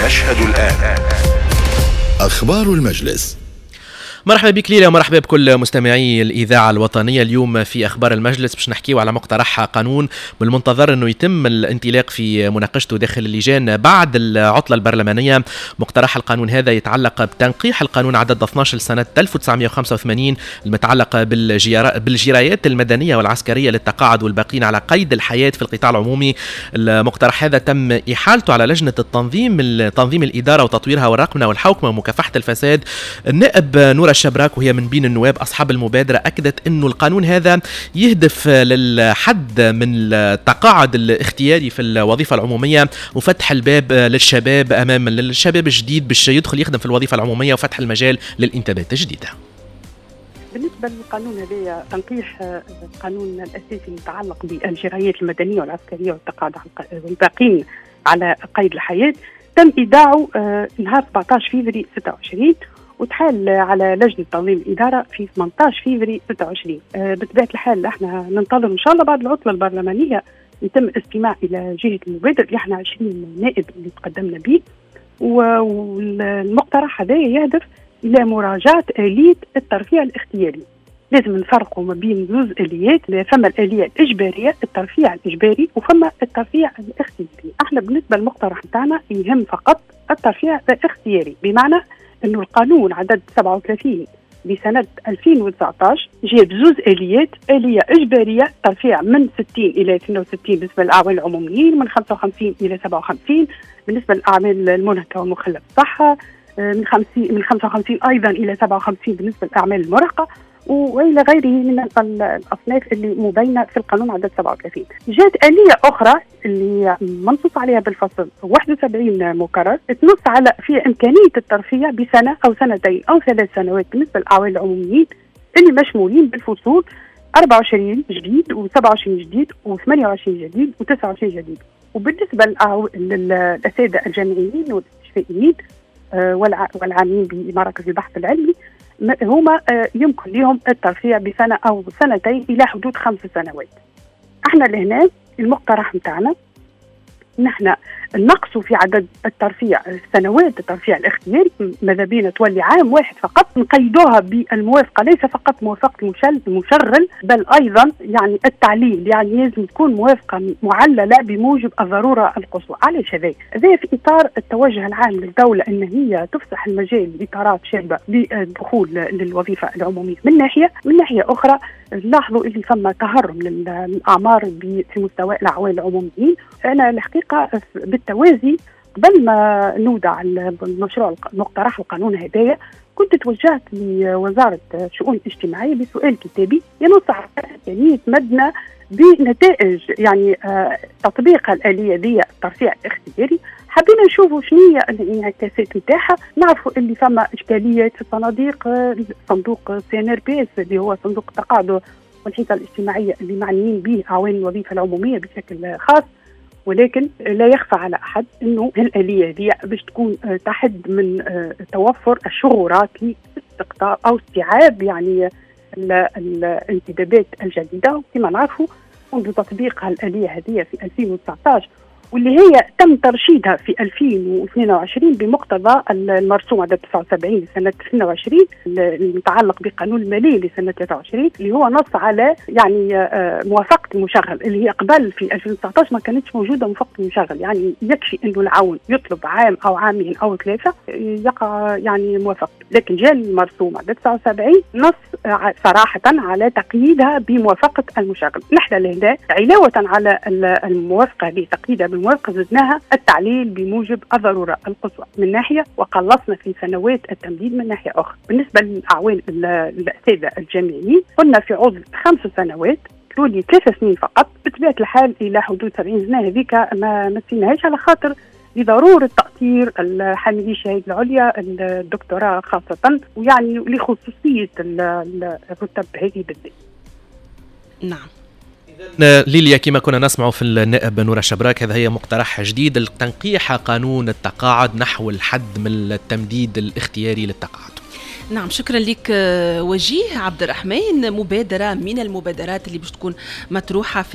نشهد الآن أخبار المجلس. مرحبا بك ليلى ومرحبا بكل مستمعي الإذاعة الوطنية. اليوم في أخبار المجلس باش نحكيو على مقترح قانون بالمنتظر أنه يتم الانطلاق في مناقشته داخل اللجان بعد العطلة البرلمانية. مقترح القانون هذا يتعلق بتنقيح القانون عدد 12 سنة 1985 المتعلق بالجرايات المدنية والعسكرية للتقاعد والباقين على قيد الحياة في القطاع العمومي. المقترح هذا تم إحالته على لجنة تنظيم الإدارة وتطويرها والرقمنة والحوكمة ومكافحة الفساد. النائب نورة الشبراك وهي من بين النواب أصحاب المبادرة أكدت أنه القانون هذا يهدف للحد من التقاعد الاختياري في الوظيفة العمومية وفتح الباب للشباب أمام الشباب الجديد باش يدخل يخدم في الوظيفة العمومية وفتح المجال للإنتاجات الجديدة. بالنسبة للقانون هذا تنقيح القانون الأساسي المتعلق بالجرايات المدنية والعسكرية والتقاعد والباقين على قيد الحياة تم إيداعه نهار 17 فبراير 26 وتحال على لجنة تنظيم الإدارة في 18 فبراير 26. بطبيعة الحال احنا ننتظر إن شاء الله بعد العطلة البرلمانية يتم استماع إلى جهة المبادر اللي احنا 20 نائب اللي تقدمنا به، والمقترح هذا يهدف إلى مراجعة آلية الترفيع الاختياري. لازم نفرقوا ما بين زوج آليات، فما الآلية الإجبارية الترفيع الإجباري وفما الترفيع الاختياري. احنا بالنسبة للمقترح بتاعنا يهم فقط الترفيع الاختياري، بمعنى انه القانون عدد 37 بسنة 2019 جاب زوز آليات، آلية إجبارية ترفيع من 60 إلى 62 بالنسبة للأعمال العموميين، من 55 إلى 57 بالنسبة للأعمال المنهكة ومخلف الصحة، من 55 أيضا إلى 57 بالنسبة للأعمال المرهقة، وإلى غيره من الأصناف اللي مبينة في القانون عدد 37. جاءت آلية أخرى اللي منصوص عليها بالفصل 71 مكرر تنص على في إمكانية الترفيع بسنة أو سنتين أو 3 سنوات بالنسبة للأعمال العموميين اللي مشمولين بالفصول 24 جديد و27 جديد و28 جديد و29 جديد. وبالنسبة للأساتذة الجامعيين والاستشفائيين والعاملين بمراكز البحث العلمي هما يمكن لهم الترفيع بسنة أو سنتين إلى حدود 5 سنوات. احنا لهنا المقترح متاعنا نحن نقصوا في عدد الترفيع سنوات الترفيع الاختياري، ماذا بينا تولي عام واحد فقط، نقيدوها بالموافقة، ليس فقط موافقة المشغل بل أيضا يعني التعليل، يعني لازم تكون موافقة معللة بموجب الضرورة القصوى. علاش هذا في إطار التوجه العام للدولة أن هي تفسح المجال لإطارات شابة للدخول للوظيفة العمومية. من ناحية أخرى لاحظوا اللي ثم تهرم للأعمار في مستوى الأعوان العموميين. أنا الحقيقة بالتوازي قبل ما نودع المشروع مقترح القانون هدايا كنت توجهت لوزارة الشؤون الاجتماعية بسؤال كتابي ينص على إمكانية مدنا بنتائج يعني تطبيق الآلية دي الترفيع الاختياري. حبينا نشوفوا شنو هي الانعكاسات نتاعها. نعرفوا اللي فما إشكاليات في الصناديق، صندوق CNRPS اللي هو صندوق التقاعد والحيطة الاجتماعية اللي معنيين به أعوان الوظيفة العمومية بشكل خاص، ولكن لا يخفى على أحد أنه الآلية دي باش تكون تحد من توفر الشغورات لاستقطاب أو استيعاب يعني الانتدابات الجديدة. كما نعرفوا منذ تطبيق الآلية هذه في 2019 واللي هي تم ترشيدها في 2022 بمقتضى المرسوم عدد 79 لسنة 22 المتعلق بقانون المالي لسنة 23 اللي هو نص على يعني موافقة المشغل، اللي هي قبل في 2019 ما كانتش موجودة موافقة المشغل، يعني يكفي انه العون يطلب عام او عامين او 3 يقع يعني موافقة. لكن جاء المرسوم عدد 79 نص صراحة على تقييدها بموافقة المشغل. نحن لهنا علاوة على الموافقة لتقييدها بالموافقة زدناها التعليل بموجب الضرورة القصوى من ناحية، وقلصنا في سنوات التمديد من ناحية أخرى. بالنسبة للأعوان الأساتذة الجامعيين قلنا في عوض 5 سنوات تولي 3 سنين فقط. بطبيعة الحال إلى حدود 70 سنة هذيك ما نسيناهاش على خاطر لضرورة تأطير حاملي الشهادة العليا الدكتوراه خاصة، ويعني لخصوصية الرتب هذه بالذات. نعم. ليليا كما كنا نسمع في النائب نورة الشبراك، هذا هي مقترح جديد لتنقيح قانون التقاعد نحو الحد من التمديد الاختياري للتقاعد. نعم، شكرا لك وجيه عبد الرحمن. مبادرة من المبادرات اللي باش تكون مطروحة في